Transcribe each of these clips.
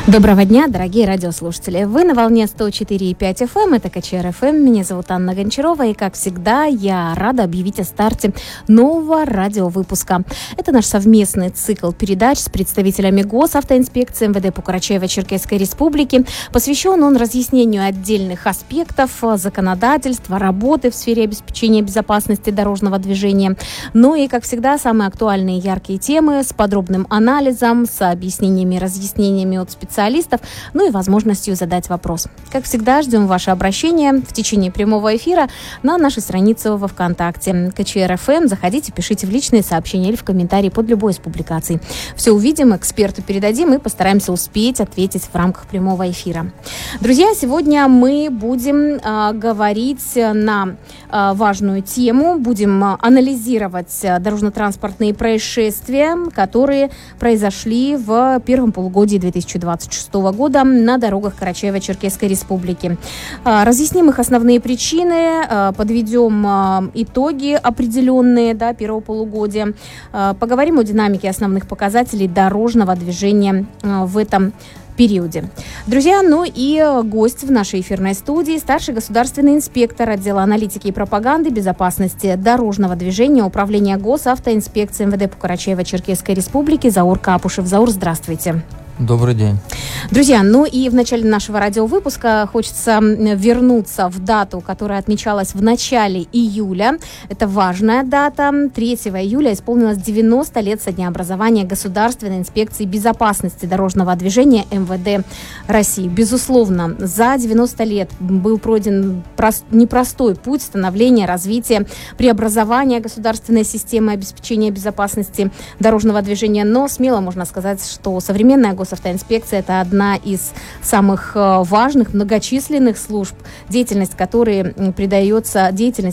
Доброго дня, дорогие радиослушатели. Вы на волне 104,5 FM, это КЧР ФМ. Меня зовут Анна Гончарова, и, как всегда, я рада объявить о старте нового радиовыпуска. Это наш совместный цикл передач с представителями Госавтоинспекции МВД по Карачаево-Черкесской Республике. Посвящен он разъяснению отдельных аспектов законодательства, работы в сфере обеспечения безопасности дорожного движения. Ну и, как всегда, самые актуальные и яркие темы с подробным анализом, с объяснениями и разъяснениями от специалистов, ну и возможностью задать вопрос. Как всегда, ждем ваше обращение в течение прямого эфира на нашей странице во ВКонтакте КЧР ФМ. Заходите, пишите в личные сообщения или в комментарии под любой из публикаций. Все увидим, эксперту передадим и постараемся успеть ответить в рамках прямого эфира. Друзья, сегодня мы будем говорить на важную тему, будем анализировать дорожно-транспортные происшествия, которые произошли в первом полугодии 2026 года на дорогах Карачаево-Черкесской Республики. Разъясним их основные причины, подведем итоги определенные первого полугодия, поговорим о динамике основных показателей дорожного движения в этом периоде. Друзья, ну и гость в нашей эфирной студии, старший государственный инспектор отдела аналитики и пропаганды безопасности дорожного движения Управления Госавтоинспекции МВД по Карачаево-Черкесской Республике Заур Капушев. Заур, здравствуйте. Добрый день. Друзья, ну и в начале нашего радиовыпуска хочется вернуться в дату, которая отмечалась в начале июля. Это важная дата. 3 июля исполнилось 90 лет со дня образования Государственной инспекции безопасности дорожного движения МВД России. Безусловно, за 90 лет был пройден непростой путь становления, развития, преобразования государственной системы обеспечения безопасности дорожного движения. Но смело можно сказать, что современная Госавтоинспекция – это одна из самых важных, многочисленных служб, деятельности которой придается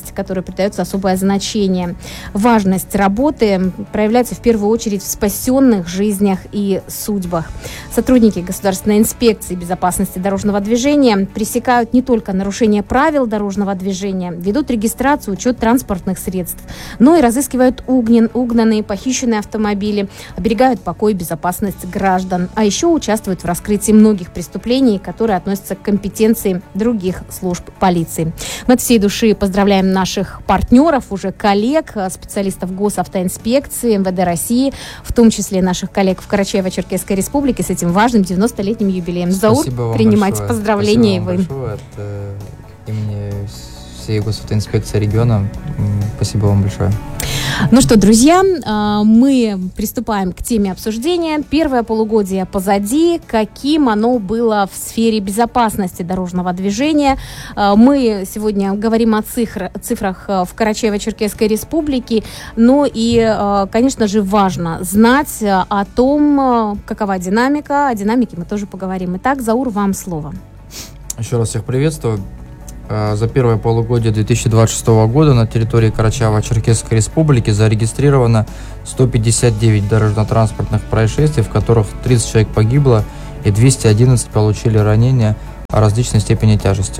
особое значение. Важность работы проявляется в первую очередь в спасенных жизнях и судьбах. Сотрудники Государственной инспекции безопасности дорожного движения пресекают не только нарушение правил дорожного движения, ведут регистрацию, учет транспортных средств, но и разыскивают угнанные, похищенные автомобили, оберегают покой и безопасность граждан, а еще участвуют в раскрытии многих преступлений, которые относятся к компетенции других служб полиции. Мы от всей души поздравляем наших партнеров, уже коллег, специалистов Госавтоинспекции МВД России, в том числе наших коллег в Карачаево-Черкесской Республике с этим важным 90-летним юбилеем. Заур, принимайте поздравления. Спасибо вам большое от имени всей Госавтоинспекции региона. Спасибо вам большое. Ну что, друзья, мы приступаем к теме обсуждения. Первое полугодие позади. Каким оно было в сфере безопасности дорожного движения? Мы сегодня говорим о цифрах в Карачаево-Черкесской Республике. Ну и, конечно же, важно знать о том, какова динамика. О динамике мы тоже поговорим. Итак, Заур, вам слово. Еще раз всех приветствую. За первое полугодие 2026 года на территории Карачаево-Черкесской Республики зарегистрировано 159 дорожно-транспортных происшествий, в которых 30 человек погибло и 211 получили ранения различной степени тяжести.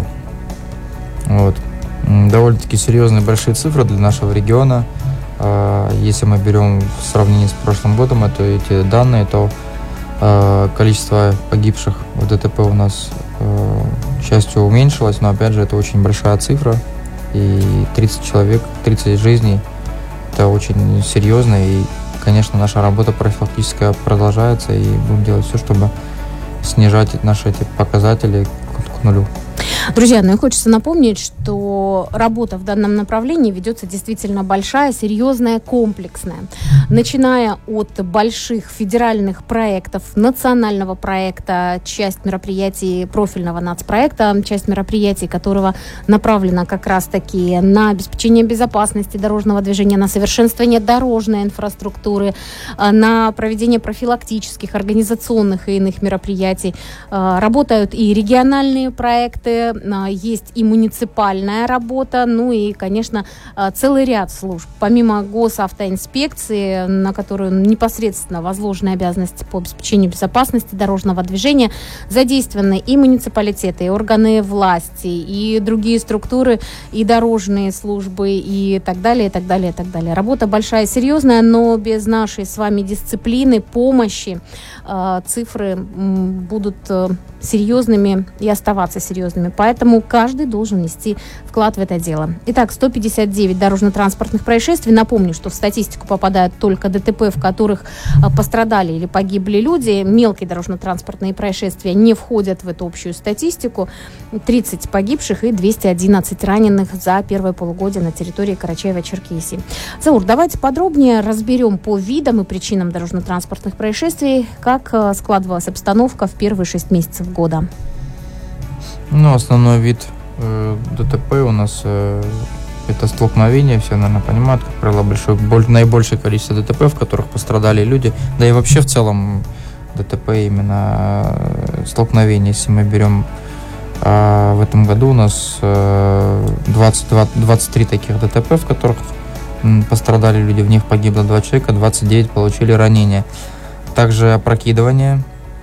Довольно-таки серьезные большие цифры для нашего региона. Если мы берем в сравнении с прошлым годом эти данные, то количество погибших в ДТП у нас, к счастью, уменьшилось, но, опять же, это очень большая цифра, и 30 человек, 30 жизней – это очень серьезно, и, конечно, наша работа профилактическая продолжается, и будем делать все, чтобы снижать наши эти показатели к нулю. Друзья, ну и хочется напомнить, что работа в данном направлении ведется действительно большая, серьезная, комплексная. Начиная от больших федеральных проектов, национального проекта, часть мероприятий профильного нацпроекта, часть мероприятий которого направлена как раз-таки на обеспечение безопасности дорожного движения, на совершенствование дорожной инфраструктуры, на проведение профилактических, организационных и иных мероприятий. Работают и региональные проекты, есть и муниципальная работа, ну и, конечно, целый ряд служб. Помимо госавтоинспекции, на которую непосредственно возложены обязанности по обеспечению безопасности дорожного движения, задействованы и муниципалитеты, и органы власти, и другие структуры, и дорожные службы, и так далее, и так далее, и так далее. Работа большая, серьезная, но без нашей с вами дисциплины, помощи цифры будут серьезными и оставаться серьезными. Поэтому каждый должен нести вклад в это дело. Итак, 159 дорожно-транспортных происшествий. Напомню, что в статистику попадают только ДТП, в которых пострадали или погибли люди. Мелкие дорожно-транспортные происшествия не входят в эту общую статистику. 30 погибших и 211 раненых за первое полугодие на территории Карачаево-Черкесии. Заур, давайте подробнее разберем по видам и причинам дорожно-транспортных происшествий, как складывалась обстановка в первые 6 месяцев года. Основной вид ДТП у нас это столкновение, все, наверное, понимают, как правило, наибольшее количество ДТП, в которых пострадали люди, да и вообще в целом ДТП именно столкновение, если мы берем в этом году у нас 23 таких ДТП, в которых пострадали люди, в них погибло 2 человека, 29 получили ранения. Также опрокидывание,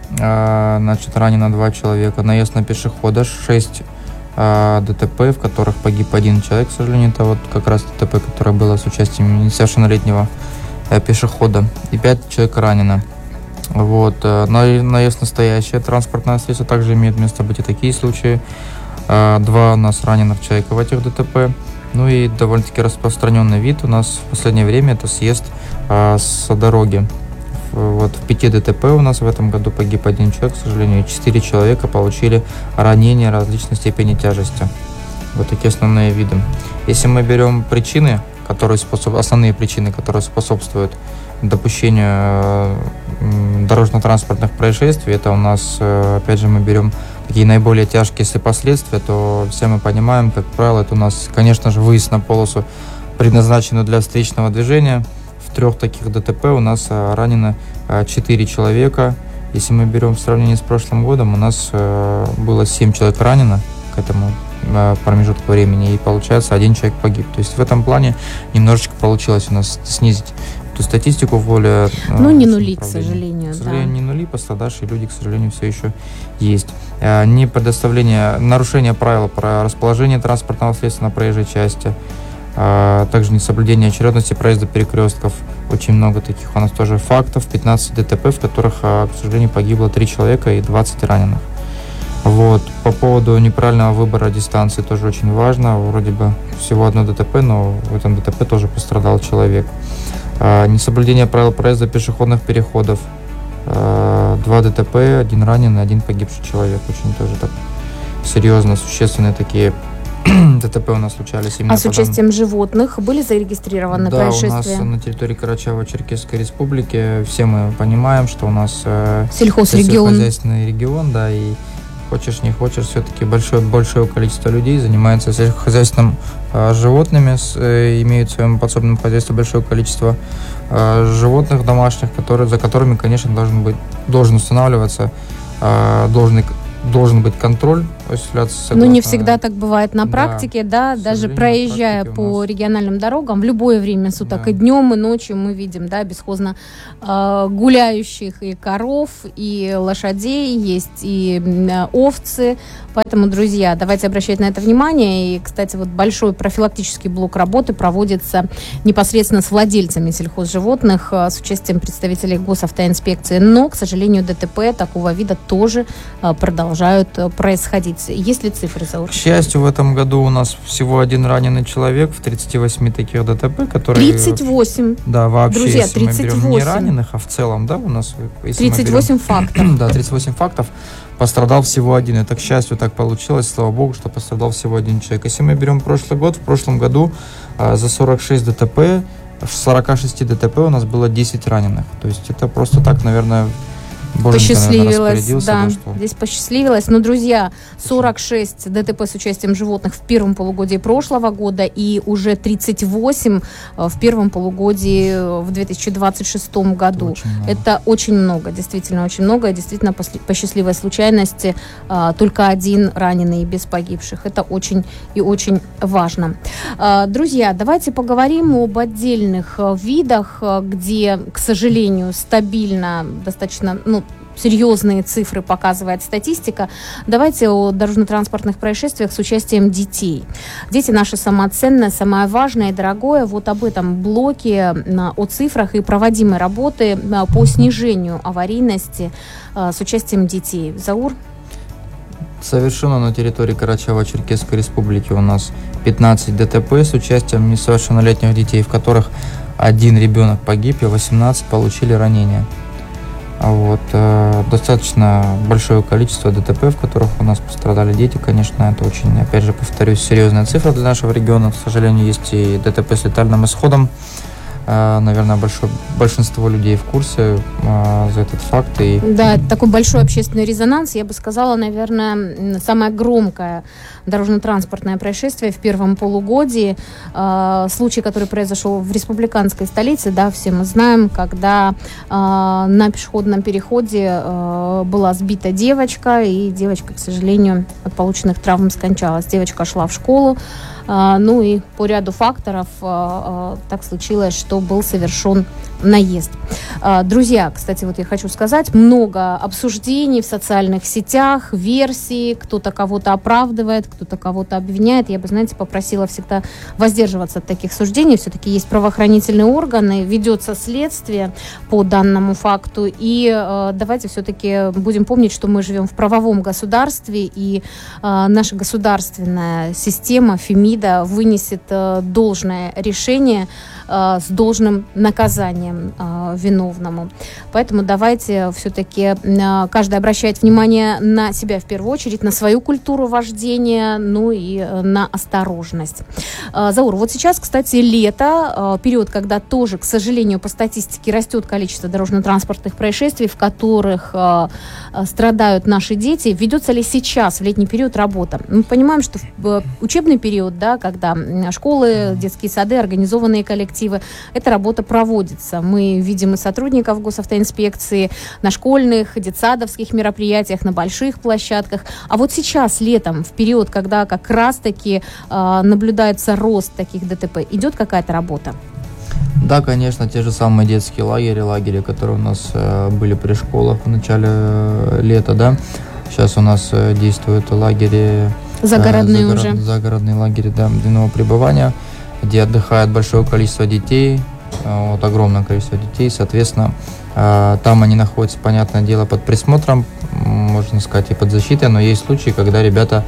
ранено 2 человека, наезд на пешехода, 6 ДТП, в которых погиб 1 человек, к сожалению, это вот как раз ДТП, которое было с участием несовершеннолетнего пешехода, и 5 человек ранено. Наезд настоящее транспортное средство, также имеет место быть и такие случаи. 2 у нас раненых человека в этих ДТП. Ну и довольно-таки распространенный вид у нас в последнее время это съезд с дороги. В 5 ДТП у нас в этом году погиб 1 человек, к сожалению, и 4 человека получили ранения различной степени тяжести. Вот такие основные виды. Если мы берем причины, основные причины, которые способствуют допущению дорожно-транспортных происшествий, это у нас, опять же, мы берем такие наиболее тяжкие, если последствия, то все мы понимаем, как правило, это у нас, конечно же, выезд на полосу, предназначенную для встречного движения. В 3 таких ДТП у нас ранено 4 человека. Если мы берем в сравнении с прошлым годом, у нас было 7 человек ранено к этому промежутку времени, и получается 1 человек погиб. То есть в этом плане немножечко получилось у нас снизить эту статистику в более... не нули, к сожалению. К сожалению, не нули, пострадавшие люди, к сожалению, все еще есть. Не предоставление, нарушение правил про расположение транспортного средства на проезжей части, также несоблюдение очередности проезда перекрестков. Очень много таких у нас тоже фактов. 15 ДТП, в которых, к сожалению, погибло 3 человека и 20 раненых. По поводу неправильного выбора дистанции тоже очень важно. Вроде бы всего 1 ДТП, но в этом ДТП тоже пострадал человек. Несоблюдение правил проезда пешеходных переходов. 2 ДТП, 1 раненый, 1 погибший человек. Очень тоже так серьезно, существенные такие ДТП у нас случались. А с участием животных были зарегистрированы происшествия? Да, у нас на территории Карачаево-Черкесской республики все мы понимаем, что у нас сельхозрегион, регион, да, и хочешь не хочешь, все-таки большое количество людей занимается сельскохозяйственным животными, имеют в своем подсобном хозяйстве большое количество животных домашних, за которыми, конечно, должен устанавливаться, должен быть контроль осуществляться. Но не всегда так бывает на практике, да, даже проезжая по региональным дорогам в любое время суток, и днем, и ночью мы видим, да, бесхозно гуляющих и коров, и лошадей, есть и овцы. Поэтому, друзья, давайте обращать на это внимание. И, кстати, большой профилактический блок работы проводится непосредственно с владельцами сельхозживотных, с участием представителей госавтоинспекции. Но, к сожалению, ДТП такого вида тоже продолжают происходить. Есть ли цифры, Заур? К счастью, в этом году у нас всего 1 раненый человек в 38 таких ДТП, которые... 38? Да, вообще, друзья, если 38. мы берем не раненых, а в целом, да, у нас... 38 фактов. Да, 38 фактов. Пострадал всего 1. Это, к счастью, так получилось, слава богу, что пострадал всего 1 человек. Если мы берем прошлый год, в прошлом году за 46 ДТП, в 46 ДТП у нас было 10 раненых. То есть это просто так, наверное, посчастливилось, да, здесь посчастливилось. Но, друзья, 46 ДТП с участием животных в первом полугодии прошлого года и уже 38 в первом полугодии в 2026 году. Это очень много, действительно очень много. И действительно, по счастливой случайности только один раненый без погибших. Это очень и очень важно. Друзья, давайте поговорим об отдельных видах, где, к сожалению, стабильно, достаточно, серьезные цифры показывает статистика. Давайте о дорожно-транспортных происшествиях с участием детей. Дети наше самое ценное, самое важное и дорогое. Вот об этом блоке, о цифрах и проводимой работы по снижению аварийности с участием детей. Заур? Совершено на территории Карачаево-Черкесской республики у нас 15 ДТП с участием несовершеннолетних детей, в которых один ребенок погиб и 18 получили ранения. Достаточно большое количество ДТП, в которых у нас пострадали дети. Конечно, это очень, опять же, повторюсь, серьезная цифра для нашего региона. К сожалению, есть и ДТП с летальным исходом. Наверное, большинство людей в курсе за этот факт. Да, это такой большой общественный резонанс. Я бы сказала, наверное, самое громкое дорожно-транспортное происшествие в первом полугодии. Случай, который произошел в республиканской столице, да, все мы знаем, когда на пешеходном переходе была сбита девочка, и девочка, к сожалению, от полученных травм скончалась. Девочка шла в школу. И по ряду факторов так случилось, что был совершен наезд. Друзья, кстати, я хочу сказать, много обсуждений в социальных сетях, версий, кто-то кого-то оправдывает, кто-то кого-то обвиняет. Я бы, попросила всегда воздерживаться от таких суждений. Все-таки есть правоохранительные органы, ведется следствие по данному факту. И давайте все-таки будем помнить, что мы живем в правовом государстве, и наша государственная система, Фемида, вынесет должное решение с должным наказанием виновному. Поэтому давайте все-таки каждый обращает внимание на себя в первую очередь, на свою культуру вождения, и на осторожность. Заур, сейчас, кстати, лето, период, когда тоже, к сожалению, по статистике растет количество дорожно-транспортных происшествий, в которых страдают наши дети. Ведется ли сейчас, в летний период, работа? Мы понимаем, что в учебный период, да, когда школы, детские сады, организованные коллективы, эта работа проводится. Мы видим и сотрудников госавтоинспекции на школьных, детсадовских мероприятиях, на больших площадках. А сейчас, летом, в период, когда как раз-таки наблюдается рост таких ДТП, идет какая-то работа? Да, конечно, те же самые детские лагеря, которые у нас были при школах в начале лета, да. Сейчас у нас действуют лагеря, загородные лагеря, да, дневного пребывания, где отдыхает большое количество детей, огромное количество детей, соответственно, там они находятся, понятное дело, под присмотром, можно сказать, и под защитой, но есть случаи, когда ребята,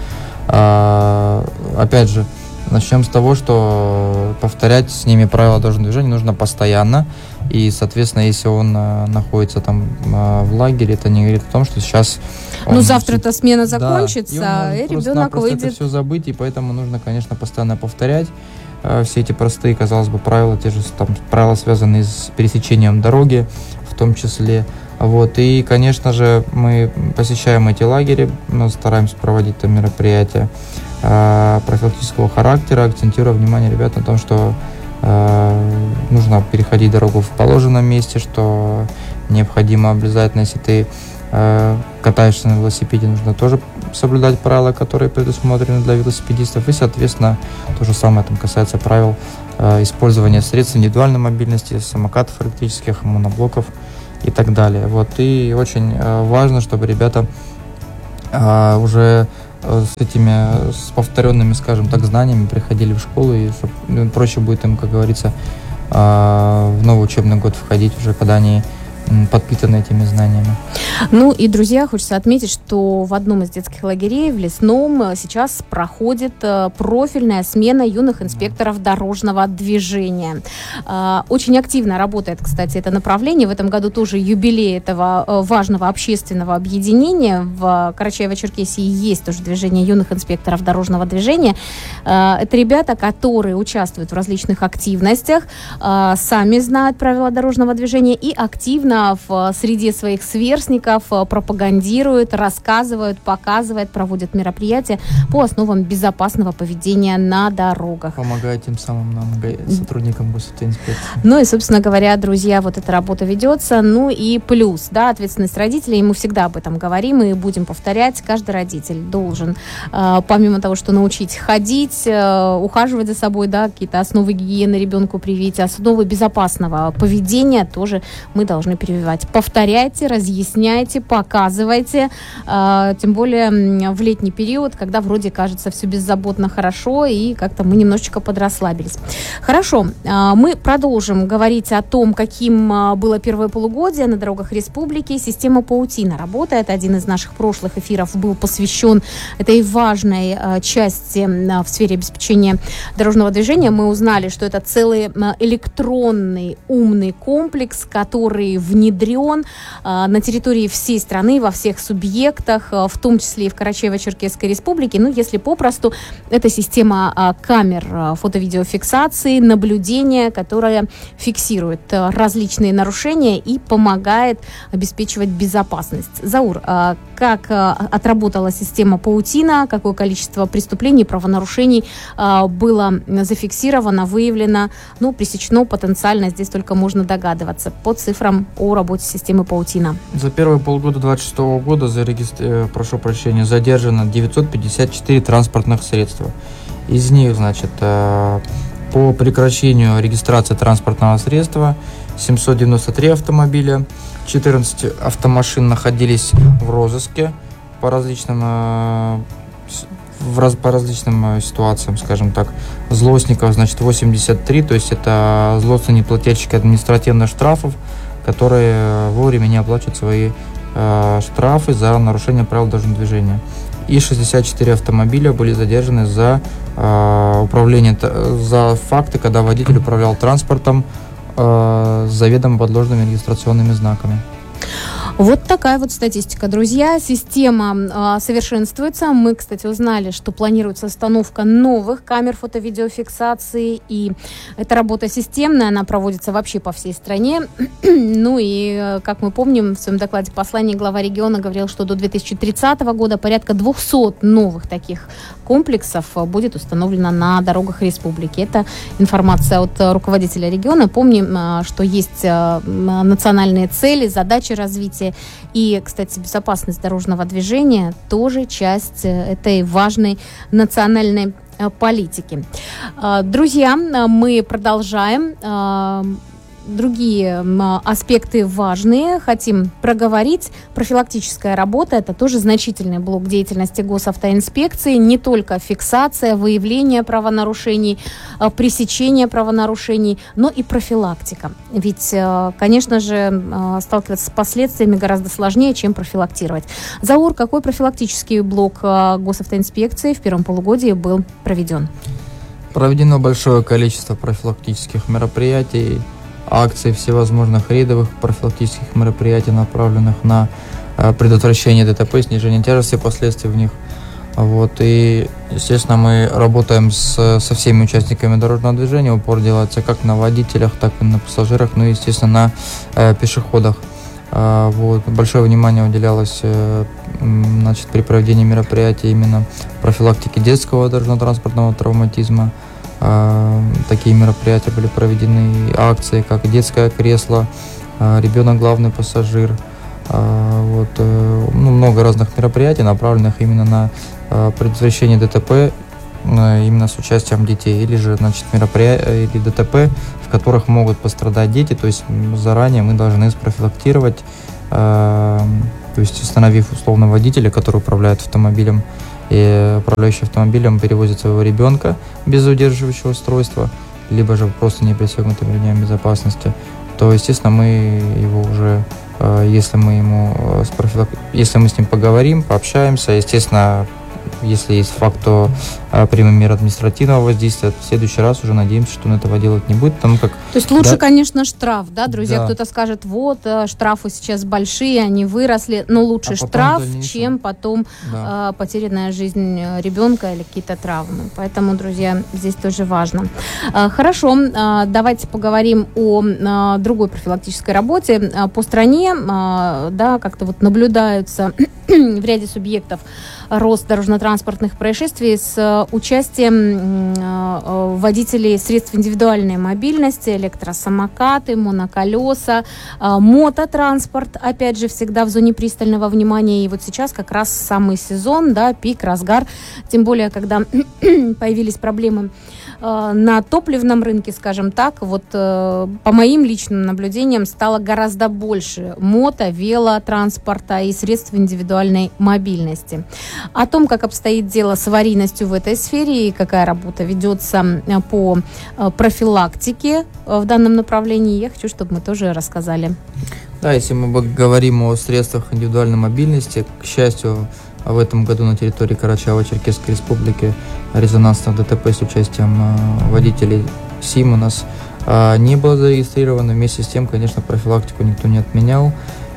опять же, начнем с того, что повторять с ними правила дорожного движения нужно постоянно, и, соответственно, если он находится там в лагере, это не говорит о том, что сейчас... завтра-то смена закончится, и ребенок выйдет. Это все забыть, и поэтому нужно, конечно, постоянно повторять все эти простые, казалось бы, правила, те же правила, связанные с пересечением дороги, в том числе. И, конечно же, мы посещаем эти лагеря, мы стараемся проводить там мероприятия профилактического характера, акцентируя внимание ребят на том, что нужно переходить дорогу в положенном месте, что необходимо обязательно, если ты катаешься на велосипеде, нужно тоже соблюдать правила, которые предусмотрены для велосипедистов. И, соответственно, то же самое касается правил использования средств индивидуальной мобильности, самокатов электрических, моноблоков и так далее. И очень важно, чтобы ребята уже с повторенными, скажем так, знаниями приходили в школу, и чтобы проще будет им, как говорится, в новый учебный год входить уже, когда они подпитаны этими знаниями. И, друзья, хочется отметить, что в одном из детских лагерей, в Лесном, сейчас проходит профильная смена юных инспекторов дорожного движения. Очень активно работает, кстати, это направление. В этом году тоже юбилей этого важного общественного объединения. В Карачаево-Черкесии есть тоже движение юных инспекторов дорожного движения. Это ребята, которые участвуют в различных активностях, сами знают правила дорожного движения и активно активно в среде своих сверстников пропагандирует, рассказывает, показывает, проводит мероприятия по основам безопасного поведения на дорогах. Помогает тем самым нам, сотрудникам госавтоинспекции. Ну и, собственно говоря, друзья, вот эта работа ведется. Ну и плюс, да, ответственность родителей, мы всегда об этом говорим и будем повторять. Каждый родитель должен, помимо того, что научить ходить, ухаживать за собой, да, какие-то основы гигиены ребенку привить, основы безопасного поведения тоже мы должны прививать. Повторяйте, разъясняйте, показывайте, тем более в летний период, когда вроде кажется все беззаботно хорошо и как-то мы немножечко подрасслабились. Хорошо, мы продолжим говорить о том, каким было первое полугодие на дорогах республики. Система паутина работает. Один из наших прошлых эфиров был посвящен этой важной части в сфере обеспечения дорожного движения. Мы узнали, что это целый электронный умный комплекс, который внедрен на территории всей страны, во всех субъектах, в том числе и в Карачаево-Черкесской республике. Ну, если попросту, это система камер фото-видеофиксации, наблюдения, которая фиксирует различные нарушения и помогает обеспечивать безопасность. Заур, как отработала система паутина, какое количество преступлений, правонарушений было зафиксировано, выявлено, ну, пресечено потенциально, здесь только можно догадываться по цифрам о работе системы паутина. За первые полгода 2026 года задержано 954 транспортных средства. Из них, значит, по прекращению регистрации транспортного средства 793 автомобиля, 14 автомашин находились в розыске по различным ситуациям, скажем так. Злостников, значит, 83, то есть это злостные неплательщики административных штрафов, которые вовремя не оплачивают свои штрафы за нарушение правил дорожного движения. И 64 автомобиля были задержаны за управление, за факты, когда водитель управлял транспортом с заведомо подложными регистрационными знаками. Вот такая вот статистика, друзья. Система совершенствуется. Мы, кстати, узнали, что планируется установка новых камер фото-видеофиксации. И эта работа системная, она проводится вообще по всей стране. Ну и, как мы помним, в своем докладе послания глава региона говорил, что до 2030 года порядка 200 новых таких комплексов будет установлено на дорогах республики. Это информация от руководителя региона. Помним, что есть национальные цели, задачи развития. И, кстати, безопасность дорожного движения тоже часть этой важной национальной политики. Друзья, мы продолжаем. Другие аспекты важные хотим проговорить. Профилактическая работа – это тоже значительный блок деятельности госавтоинспекции. Не только фиксация, выявление правонарушений, пресечение правонарушений, но и профилактика. Ведь, конечно же, сталкиваться с последствиями гораздо сложнее, чем профилактировать. Заур, какой профилактический блок госавтоинспекции в первом полугодии был проведен? Проведено большое количество профилактических мероприятий, акций, всевозможных рейдовых профилактических мероприятий, направленных на предотвращение ДТП, снижение тяжести последствий в них. Вот. И, естественно, мы работаем со всеми участниками дорожного движения. Упор делается как на водителях, так и на пассажирах, ну и, естественно, на пешеходах. Вот. Большое внимание уделялось, значит, при проведении мероприятий именно профилактике детского дорожно-транспортного травматизма. Такие мероприятия были проведены, акции, как детское кресло, ребенок главный пассажир. Вот, много разных мероприятий, направленных именно на предотвращение ДТП, именно с участием детей, или же, значит, мероприятия или ДТП, в которых могут пострадать дети, то есть заранее мы должны спрофилактировать, то есть установив условно водителя, который управляет автомобилем, и управляющий автомобилем перевозит своего ребенка без удерживающего устройства, либо же просто не пристегнутым ремнем безопасности, то, естественно, мы его уже, если мы с ним поговорим, пообщаемся, естественно, если есть факт, то примем меры административного воздействия. В следующий раз уже надеемся, что он этого делать не будет, потому как... То есть лучше, конечно, штраф, да, друзья? Да. Кто-то скажет, вот, штрафы сейчас большие, они выросли, но лучше штраф, чем потом потерянная жизнь ребенка или какие-то травмы. Поэтому, друзья, здесь тоже важно. Хорошо, давайте поговорим о другой профилактической работе. По стране, да, как-то вот наблюдаются в ряде субъектов рост дорожно-транспортных происшествий с участием водителей средств индивидуальной мобильности, электросамокаты, моноколеса, мототранспорт, опять же, всегда в зоне пристального внимания. И вот сейчас как раз самый сезон, да, пик, разгар, тем более, когда появились проблемы на топливном рынке, скажем так, вот по моим личным наблюдениям стало гораздо больше велотранспорта и средств индивидуальной мобильности. О том, как обстоит дело с аварийностью в этой сфере и какая работа ведется по профилактике в данном направлении, я хочу, чтобы мы тоже рассказали. Да, если мы говорим о средствах индивидуальной мобильности, к счастью, в этом году на территории Карачаево-Черкесской республики резонансных ДТП с участием водителей СИМ у нас не было зарегистрировано. Вместе с тем, конечно, профилактику никто не отменял.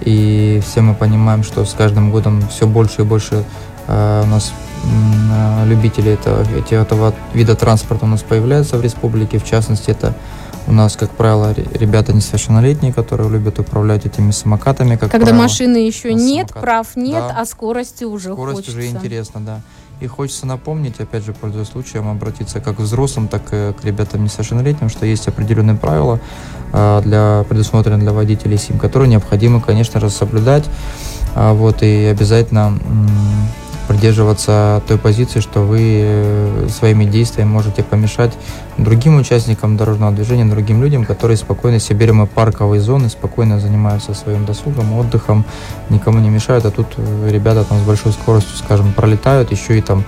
И все мы понимаем, что с каждым годом все больше и больше у нас любителей этого вида транспорта у нас появляется в республике. В частности, это у нас, как правило, ребята несовершеннолетние, которые любят управлять этими самокатами. Когда машины еще нет, прав нет, да, а скорости уже хочется. Скорость уже интересно, да. И хочется напомнить, опять же, пользуясь случаем, обратиться как к взрослым, так и к ребятам несовершеннолетним, что есть определенные правила, предусмотренные для водителей СИМ, которые необходимо, конечно же, соблюдать. Вот, и обязательно придерживаться той позиции, что вы своими действиями можете помешать другим участникам дорожного движения, другим людям, которые спокойно себе берем парковые зоны, спокойно занимаются своим досугом, отдыхом, никому не мешают, а тут ребята там с большой скоростью, скажем, пролетают, еще и там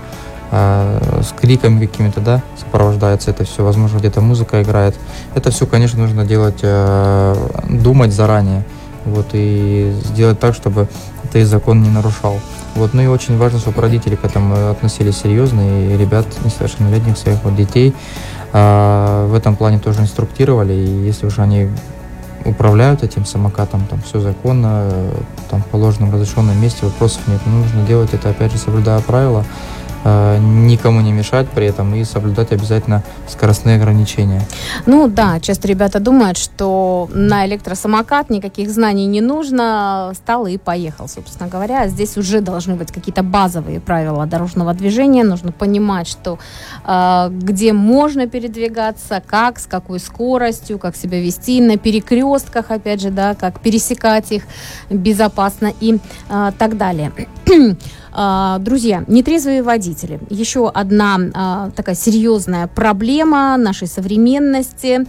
с криками какими-то, да, сопровождается это все, возможно, где-то музыка играет. Это все, конечно, нужно делать, думать заранее, вот, и сделать так, чтобы ты закон не нарушал. Вот, ну и очень важно, чтобы родители к этому относились серьезно, и ребят несовершеннолетних, своих вот детей в этом плане тоже инструктировали, и если уже они управляют этим самокатом, там все законно, там в положенном разрешенном месте, вопросов нет, но нужно делать это, опять же, соблюдая правила, никому не мешать при этом и соблюдать обязательно скоростные ограничения. Ну да, часто ребята думают, что на электросамокат никаких знаний не нужно, встал и поехал, собственно говоря. Здесь уже должны быть какие-то базовые правила дорожного движения, нужно понимать, что где можно передвигаться, как, с какой скоростью, как себя вести на перекрестках, опять же, да, как пересекать их безопасно и так далее. Друзья, нетрезвые водители. Еще одна такая серьезная проблема нашей современности.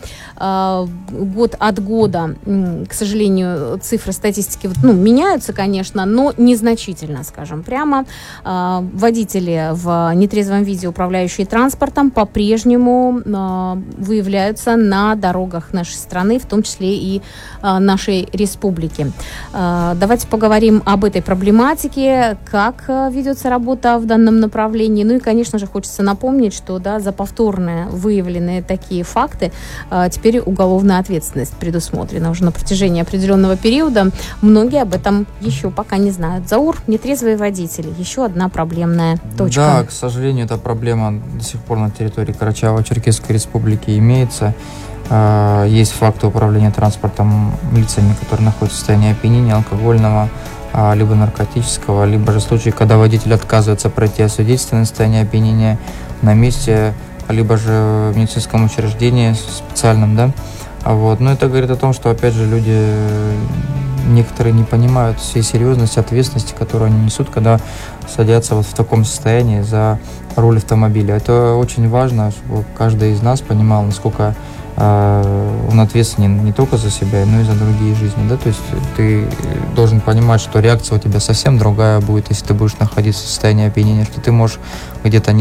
Год от года, к сожалению, цифры статистики меняются, конечно, но незначительно, скажем прямо. Водители в нетрезвом виде, управляющие транспортом, по-прежнему выявляются на дорогах нашей страны, в том числе и нашей республики. Давайте поговорим об этой проблематике, как ведется работа в данном направлении. Ну и, конечно же, хочется напомнить, что да, за повторные выявленные такие факты теперь уголовная ответственность предусмотрена уже на протяжении определенного периода. Многие об этом еще пока не знают. Заур, нетрезвые водители. Еще одна проблемная точка. Да, к сожалению, эта проблема до сих пор на территории Карачаево-Черкесской республики имеется. Есть факты управления транспортом лицами, которые находятся в состоянии опьянения алкогольного, либо наркотического, либо же случаи, когда водитель отказывается пройти освидетельствованное состояние опьянения на месте, либо же в медицинском учреждении специальном, да. Вот. Но это говорит о том, что, опять же, люди некоторые не понимают всей серьезности, ответственности, которую они несут, когда садятся вот в таком состоянии за руль автомобиля. Это очень важно, чтобы каждый из нас понимал, насколько он ответственен не только за себя, но и за другие жизни, да, то есть ты должен понимать, что реакция у тебя совсем другая будет, если ты будешь находиться в состоянии опьянения, что ты можешь где-то